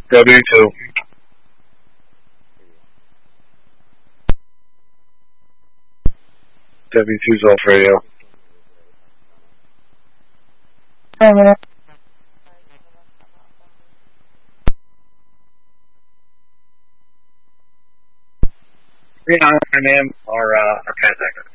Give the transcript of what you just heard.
W2. W2's off radio. Our name or our contact.